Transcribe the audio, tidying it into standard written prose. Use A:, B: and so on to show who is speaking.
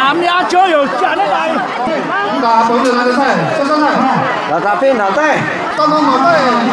A: 南亚就有假的来。
B: 打本子来的菜，这个菜，
C: 老咖啡脑袋。
B: 刚刚脑袋。